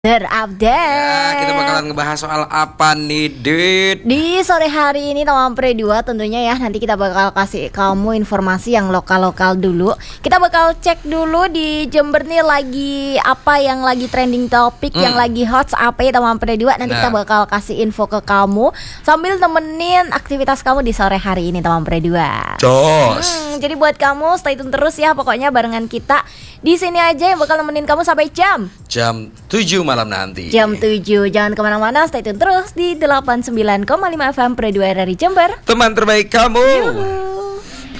Terupdate. Ya, kita bakalan ngebahas soal apa nih, Dit? Di sore hari ini Taman Pre 2 tentunya ya. Nanti kita bakal kasih kamu informasi yang lokal-lokal dulu. Kita bakal cek dulu di Jember nih lagi apa yang lagi trending topik, yang lagi hot apa ya Taman Pre 2. Nanti kita bakal kasih info ke kamu sambil nemenin aktivitas kamu di sore hari ini Taman Pre 2. Jadi buat kamu stay tune terus ya, pokoknya barengan kita di sini aja yang bakal nemenin kamu sampai jam 7 malam nanti. Jam 7. Jangan kemana-mana, stay tune terus di 89,5 FM Pre 2 dari Jember. Teman terbaik kamu. Yuhu.